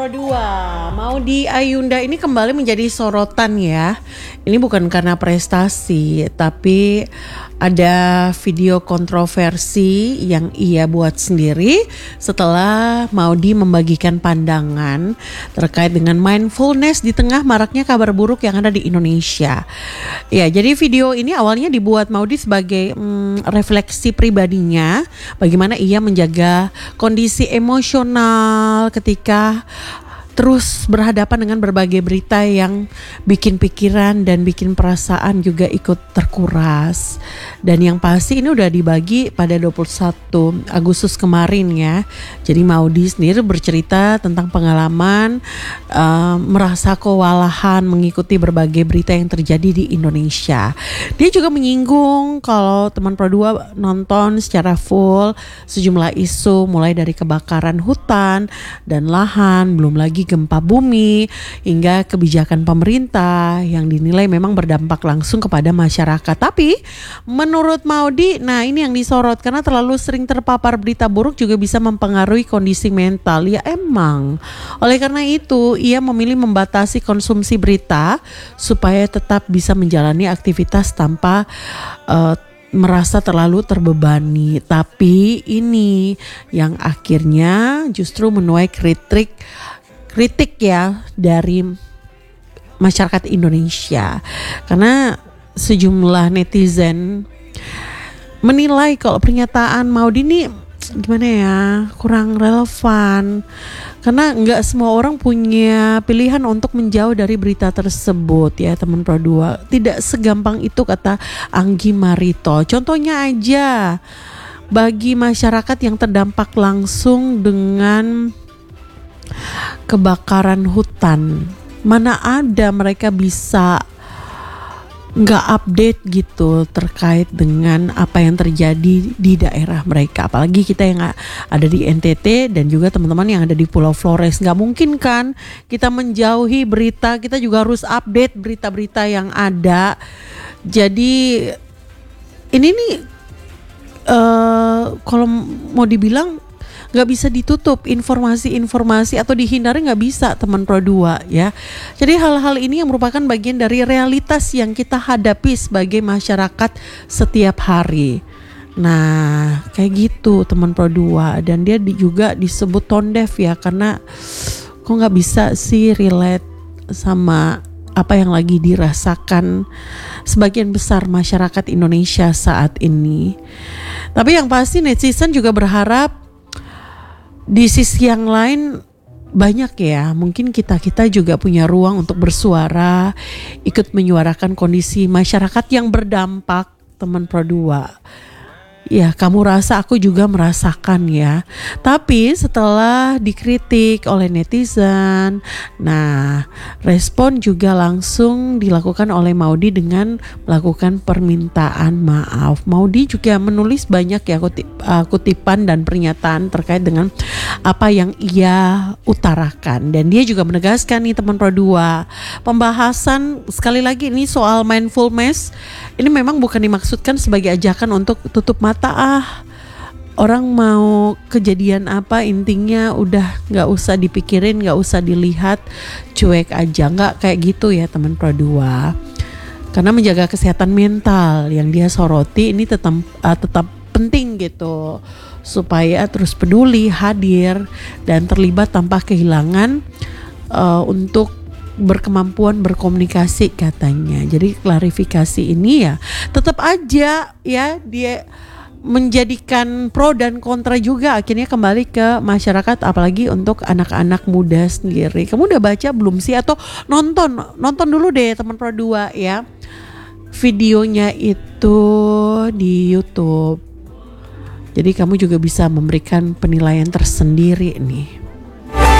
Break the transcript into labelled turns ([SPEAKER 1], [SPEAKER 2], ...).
[SPEAKER 1] Dua, Maudy Ayunda ini kembali menjadi sorotan ya. Ini bukan karena prestasi, tapi ada video kontroversi yang ia buat sendiri setelah Maudy membagikan pandangan terkait dengan mindfulness di tengah maraknya kabar buruk yang ada di Indonesia. Ya, jadi video ini awalnya dibuat Maudy sebagai refleksi pribadinya, bagaimana ia menjaga kondisi emosional ketika terus berhadapan dengan berbagai berita yang bikin pikiran dan bikin perasaan juga ikut terkuras. Dan yang pasti ini udah dibagi pada 21 Agustus kemarin ya. Jadi Maudy sendiri bercerita tentang pengalaman merasa kewalahan mengikuti berbagai berita yang terjadi di Indonesia. Dia juga menyinggung kalau teman Pro 2 nonton secara full sejumlah isu mulai dari kebakaran hutan dan lahan, belum lagi gempa bumi, hingga kebijakan pemerintah yang dinilai memang berdampak langsung kepada masyarakat. Tapi menurut Maudy, nah ini yang disorot, karena terlalu sering terpapar berita buruk juga bisa mempengaruhi kondisi mental. Ya emang. Oleh karena itu, ia memilih membatasi konsumsi berita supaya tetap bisa menjalani aktivitas tanpa merasa terlalu terbebani. Tapi ini yang akhirnya justru menuai kritik ya dari masyarakat Indonesia, karena sejumlah netizen menilai kalau pernyataan Maudy ini gimana ya, kurang relevan, karena nggak semua orang punya pilihan untuk menjauh dari berita tersebut ya teman Pro 2. Tidak segampang itu, kata Anggi Marito. Contohnya aja, bagi masyarakat yang terdampak langsung dengan kebakaran hutan, mana ada mereka bisa nggak update gitu terkait dengan apa yang terjadi di daerah mereka. Apalagi kita yang ada di NTT dan juga teman-teman yang ada di Pulau Flores. Nggak mungkin kan kita menjauhi berita, kita juga harus update berita-berita yang ada. Jadi ini nih kalau mau dibilang nggak bisa ditutup informasi-informasi atau dihindari, nggak bisa teman Pro 2 ya. Jadi hal-hal ini yang merupakan bagian dari realitas yang kita hadapi sebagai masyarakat setiap hari. Nah kayak gitu teman Pro 2. Dan dia juga disebut tone deaf ya, karena kok nggak bisa sih relate sama apa yang lagi dirasakan sebagian besar masyarakat Indonesia saat ini. Tapi yang pasti netizen juga berharap di sisi yang lain banyak ya, mungkin kita juga punya ruang untuk bersuara, ikut menyuarakan kondisi masyarakat yang berdampak teman Pro 2. Ya kamu rasa, aku juga merasakan ya. Tapi setelah dikritik oleh netizen, nah respon juga langsung dilakukan oleh Maudy dengan melakukan permintaan maaf. Maudy juga menulis banyak ya kutipan dan pernyataan terkait dengan apa yang ia utarakan. Dan dia juga menegaskan nih teman Pro 2, pembahasan sekali lagi ini soal mindfulness ini memang bukan dimaksudkan sebagai ajakan untuk tutup mata, orang mau kejadian apa intinya udah gak usah dipikirin, gak usah dilihat, cuek aja, gak kayak gitu ya teman Pro 2. Karena menjaga kesehatan mental yang dia soroti ini tetap penting gitu, supaya terus peduli, hadir dan terlibat tanpa kehilangan untuk berkemampuan berkomunikasi katanya. Jadi klarifikasi ini ya tetap aja ya dia menjadikan pro dan kontra juga akhirnya kembali ke masyarakat, apalagi untuk anak-anak muda sendiri. Kamu udah baca belum sih, atau nonton dulu deh teman Pro 2 ya videonya itu di YouTube. Jadi kamu juga bisa memberikan penilaian tersendiri nih.